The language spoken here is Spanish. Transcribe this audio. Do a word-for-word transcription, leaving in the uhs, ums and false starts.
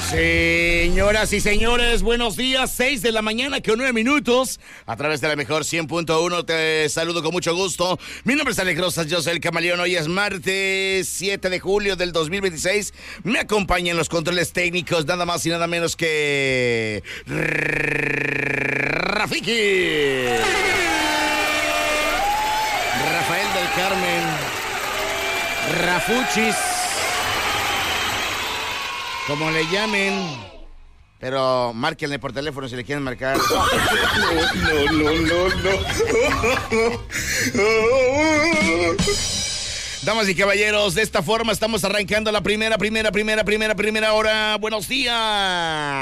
Señoras y señores, buenos días, seis de la mañana con nueve minutos, a través de la mejor cien punto uno, te saludo con mucho gusto. Mi nombre es Alex Rosas, yo soy el Camaleón. Hoy es martes siete de julio del dos mil veintiséis. Me acompañan los controles técnicos, nada más y nada menos que Rafiki, Rafael del Carmen, Rafuchis, como le llamen, pero márquenle por teléfono si le quieren marcar. No, no, no, no. Damas y caballeros, de esta forma estamos arrancando la primera, primera, primera, primera, primera hora. Buenos días.